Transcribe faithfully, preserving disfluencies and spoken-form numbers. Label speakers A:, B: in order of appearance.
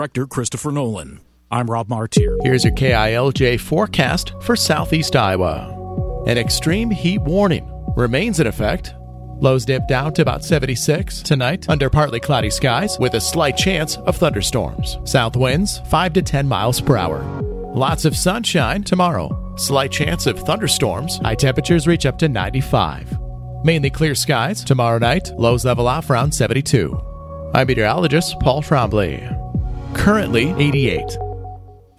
A: Director Christopher Nolan. I'm Rob Martier.
B: Here's your K I L J forecast for southeast Iowa. An extreme heat warning remains in effect. Lows dip down to about seventy-six tonight under partly cloudy skies with a slight chance of thunderstorms. South winds five to ten miles per hour. Lots of sunshine tomorrow. Slight chance of thunderstorms. High temperatures reach up to ninety-five. Mainly clear skies tomorrow night. Lows level off around seventy-two. I'm meteorologist Paul Trombley. Currently eighty-eight.